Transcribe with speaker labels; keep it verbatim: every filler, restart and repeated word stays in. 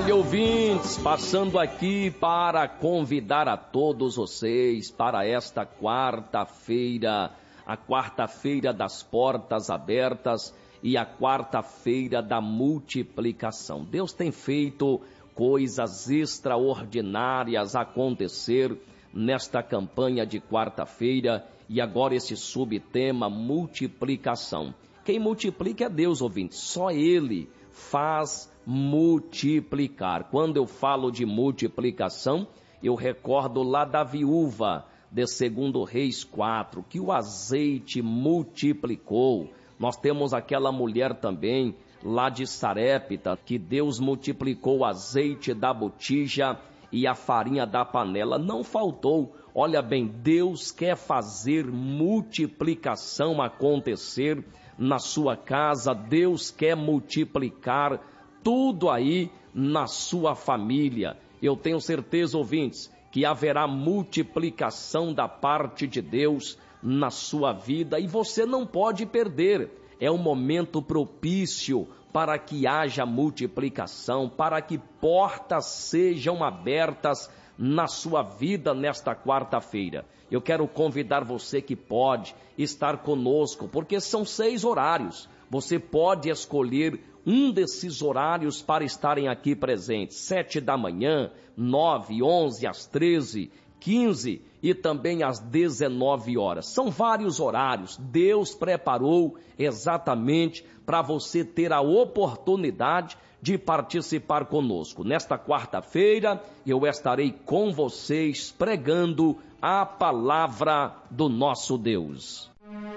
Speaker 1: tarde, ouvintes, passando aqui para convidar a todos vocês para esta quarta-feira, a quarta-feira das portas abertas e a quarta-feira da multiplicação. Deus tem feito coisas extraordinárias acontecer nesta campanha de quarta-feira e agora esse subtema multiplicação. Quem multiplica é Deus, ouvintes, só Ele faz multiplicar. Quando eu falo de multiplicação, eu recordo lá da viúva de Segundo Reis quatro, que o azeite multiplicou. Nós temos aquela mulher também lá de Sarepta, que Deus multiplicou o azeite da botija e a farinha da panela. Não faltou. Olha bem, Deus quer fazer multiplicação acontecer na sua casa. Deus quer multiplicar tudo aí na sua família. Eu tenho certeza, ouvintes, que haverá multiplicação da parte de Deus na sua vida e você não pode perder. É um momento propício para que haja multiplicação, para que portas sejam abertas na sua vida nesta quarta-feira. Eu quero convidar você que pode estar conosco, porque são seis horários. Você pode escolher um desses horários para estarem aqui presentes. Sete da manhã, nove, onze, às treze, quinze e também às dezenove horas. São vários horários. Deus preparou exatamente para você ter a oportunidade de participar conosco. Nesta quarta-feira, eu estarei com vocês pregando a palavra do nosso Deus.